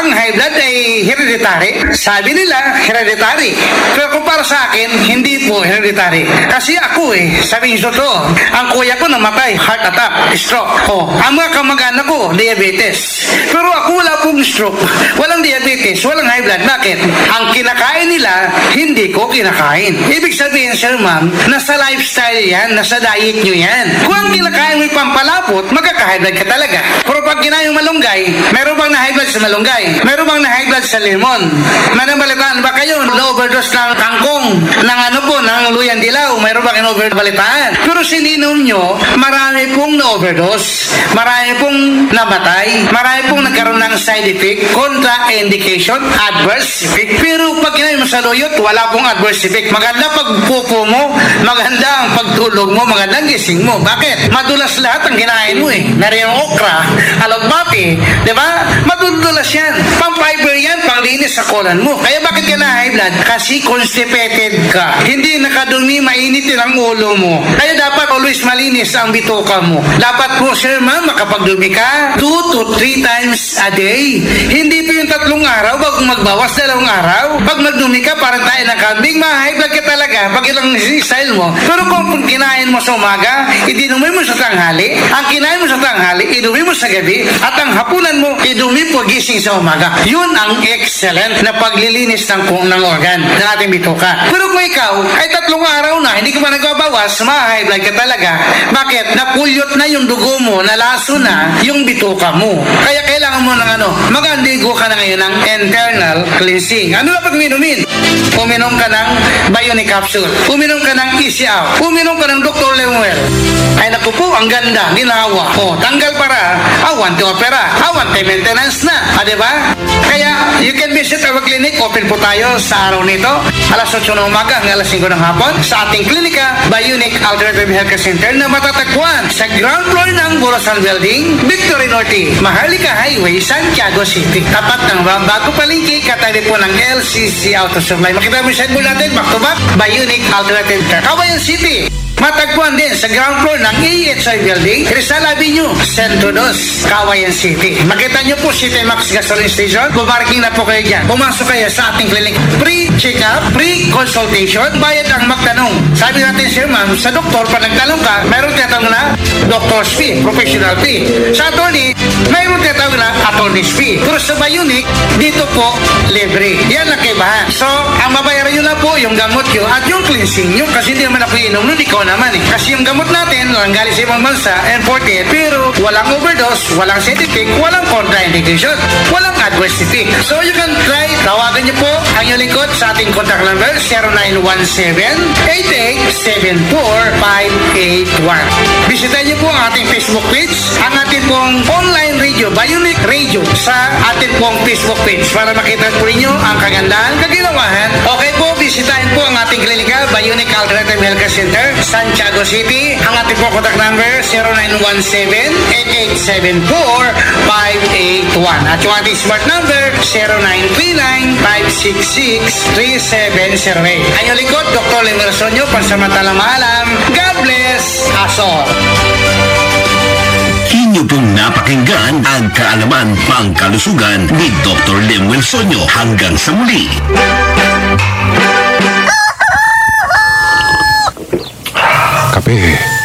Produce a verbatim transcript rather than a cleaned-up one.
ang high blood ay hereditary? Sabi nila, hereditary. Pero kung para sa akin, hindi po hereditary. Kasi ako eh, sabi niyo totoo, ang kuya ko namatay, heart attack, stroke. Oh, ang mga kamag-anak ko, diabetes. Pero ako wala pong stroke, walang diabetes, walang high blood. Bakit? Ang kinakain nila, hindi ko kinakain. Ibig sabihin, sir ma'am, nasa lifestyle yan, nasa diet nyo yan. Kung ang kinakain mo yung pampalapot, magkaka-high blood ka talaga. Pero pag kinain yung malunggay, meron bang na-high blood sa malunggay? Meron bang na-high blood sa lemon? Manabalitaan ba kayo? Na-overdose ng kangkong, ng ano po, ng luyang dilaw, meron bang in-overdose? Pero sininom nyo, marami pong na-overdose, marami pong namatay, marami pong nagkaroon ng side effect, contraindication, adverse effect. Pero pag kinain mo sa luyot, wala pong adverse effect. Maganda pagpupo mo, maganda ang pagtulog mo, maganda ang gising mo. Bakit? Madulas lahat ang kinain mo eh. Meron yung okra, alagbati, di ba? Madudulas yan. Pang-fiber yan, panglinis sa kolan mo. Kaya bakit ka na high blood? Kasi constipated ka. Hindi nakadumi, mainitin ang ulo mo. Kaya dapat always malinis ang bituka mo. Dapat po, sir ma'am, makapagdumi ka two to three times a day. Hindi po yung tatlong araw, bago magbawas dalawang araw. Pag magdumi ka, parang tayo ng kambing, ma-high blood ka talaga. Pag ilang style mo. Pero kung kinain mo sa umaga, idinumi mo sa tanghali. Ang kinain mo sa tanghali, idumi mo sa gabi. At ang hapunan mo, idumi po gising sa umaga. Yun ang excellent na paglilinis ng kung ng organ ng ating bituka. Pero kung ikaw ay tatlong araw na, hindi ka pa nagbabawas, ma-high blood ka talaga. Bakit? Napulyot na yung dugo mo, nalaso na yung bituka mo. Kaya kailangan mo ng ano, mag-andigo ka na ngayon ng internal cleansing. Ano na pag minumin? Uminom ka ng Bionic capsule. Uminom ka ng Easy Out. Uminom ka ng Doctor Lemuel. Ay naku po, ang ganda, ginawa. O, tanggal para, awan to opera, awan to maintenance na. Ah, diba? Kaya, you can visit our clinic. Open po tayo sa araw nito. alas otso ng umaga hanggang alas singko ng hapon. Sa ating klinika, Bionic Alternative Healthcare Center na matatagpuan sa ground floor ng Borosan Building, Victory Norte, Maharlika Highway, Santiago City. Tapat ng bago palengke, katabi po ng L C C Auto Supply. Makita mo yung side natin, back to back, Bionic Alternative Care. Kawayan City. Matagpuan din sa ground floor ng A H I Building, Rizal Avenue, Centro dos, Kawayan City. Makita nyo po City Max Gasoline Station. Bumarking na po kayo dyan. Pumasok kayo sa ating clinic. Pre-check-up, pre-consultation, bayad ang magtanong. Sabi natin, sir ma'am, sa doktor, pag nagtanong ka, mayroon tinatawag na doctor's fee, professional fee. Sa attorney, mayroon tinatawag na attorney's fee. Pero sa Bionic, dito po, libre. Yan ang kaibahan. So, ang mabayaran nyo na po yung gamot nyo at yung cleansing nyo kasi hindi naman ako inom nun, ikaw naman eh. Kasi yung gamot natin, walang galing sa ibang bansa, imported, pero walang overdose, walang side effect, walang contraindication, walang adverse effect. So you can try, tawagan niyo po ang inyong lingkod sa ating contact number zero nine one seven, eight eight seven four, five eight one. Bisitahin niyo po ang ating Facebook page, ang ating pong online radio, Bionic Radio, sa ating pong Facebook page para makita po ninyo ang kagandahan, kaginawahan. Okay po, bisitahin po ang ating klinika, Bionic Alternative Healthcare Center, Santiago City. Ang ating po contact number zero nine one seven, eight eight seven four, five eight one. At yung ating smart number zero nine three nine, five six six, three seven zero eight. Ang yung likod, Doctor Lemuel Sonyo, pansamantalang maalam. God bless us all. Inyo pong napakinggan ang kaalaman pangkalusugan ni Doctor Lemuel Sonyo. Hanggang sa muli. Kape.